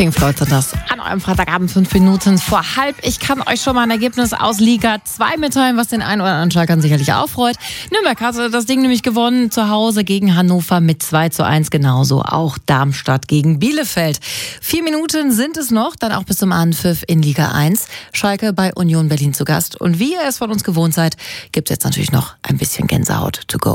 Pink Floyd sind das an eurem Freitagabend 5 Minuten vor halb. Ich kann euch schon mal ein Ergebnis aus Liga 2 mitteilen, was den einen oder anderen Schalkern sicherlich auch freut. Nürnberg hatte das Ding nämlich gewonnen, zu Hause gegen Hannover mit 2:1. Genauso auch Darmstadt gegen Bielefeld. 4 Minuten sind es noch, dann auch bis zum Anpfiff in Liga 1. Schalke bei Union Berlin zu Gast. Und wie ihr es von uns gewohnt seid, gibt es jetzt natürlich noch ein bisschen Gänsehaut to go.